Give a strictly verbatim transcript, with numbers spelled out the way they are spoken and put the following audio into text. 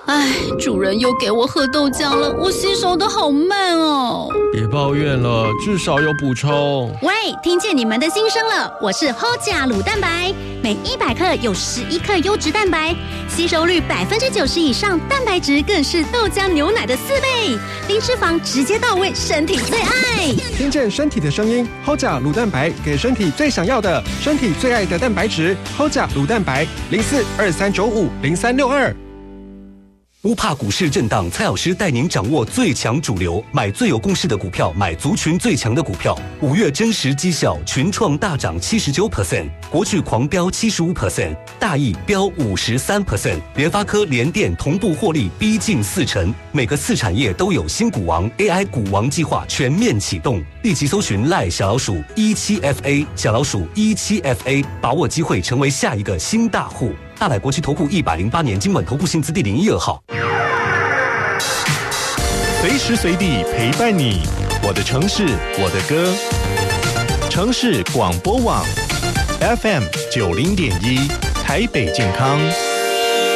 唉，主人又给我喝豆浆了，我吸收的好慢哦。 别抱怨了，至少有补充。 喂，听见你们的心声了，我是 H O J A 乳蛋白，每一百克有十一克优质蛋白，吸收率百分之九十以上，蛋白质更是豆浆牛奶的四倍，零脂肪直接到位，身体最爱。 听见身体的声音 ，H O J A 乳蛋白给身体最想要的，身体最爱的蛋白质 ，H O J A 乳蛋白零四二三九五零三六二。 不怕股市震荡，蔡老师带您掌握最强主流，买最有共识的股票，买族群最强的股票。五月真实绩效，群创大涨 百分之七十九， 国巨狂飙 百分之七十五， 大益飙 百分之五十三， 联发科、联电同步获利逼近四成。每个次产业都有新股王 A I 股王计划全面启动，立即搜寻 赖 小老鼠一七 F A 小老鼠一七 F A， 把握机会成为下一个新大户。大乃国际投顾一百零八年金管投顾新字第零一二号。 随时随地陪伴你，我的城市，我的歌。城市广播网 F M 九零点一，台北健康。